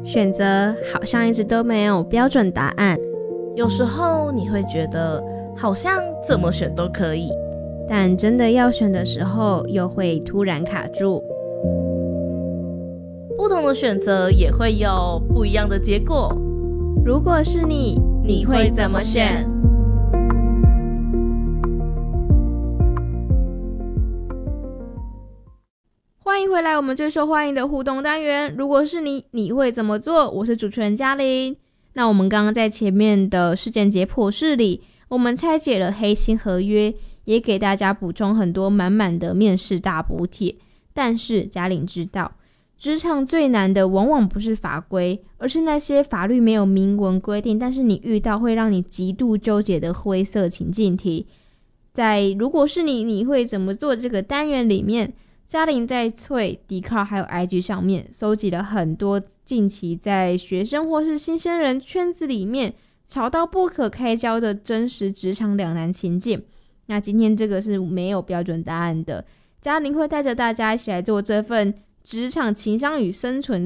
选择好像一直都没有标准答案， 有时候你会觉得好像怎么选都可以， 但真的要选的时候又会突然卡住。 不同的选择也会有不一样的结果。 如果是你， 你会怎么选？ 欢迎回来，我们最受欢迎的互动单元。如果是你，你会怎么做？我是主持人嘉玲。那我们刚刚在前面的事件解剖室里，我们拆解了黑心合约，也给大家补充很多满满的面试大补帖。但是嘉玲知道，职场最难的往往不是法规，而是那些法律没有明文规定，但是你遇到会让你极度纠结的灰色情境题。在如果是你，你会怎么做这个单元里面，嘉玲在Dcard 还有 IG 上面搜集了很多近期在学生或是新鲜人圈子里面吵到不可开交的真实职场两难情境。那今天这个是没有标准答案的，嘉玲会带着大家一起来做这份职场情商与生存